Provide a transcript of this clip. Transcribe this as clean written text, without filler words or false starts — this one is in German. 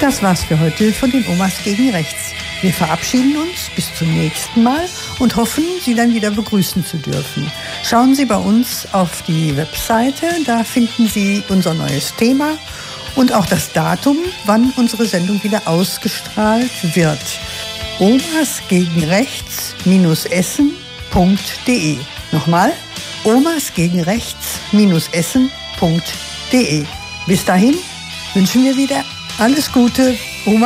Das war's für heute von den Omas gegen Rechts. Wir verabschieden uns bis zum nächsten Mal und hoffen, Sie dann wieder begrüßen zu dürfen. Schauen Sie bei uns auf die Webseite, da finden Sie unser neues Thema und auch das Datum, wann unsere Sendung wieder ausgestrahlt wird. omasgegenrechts-essen.de. Nochmal, omasgegenrechts-essen.de. Bis dahin wünschen wir wieder alles Gute.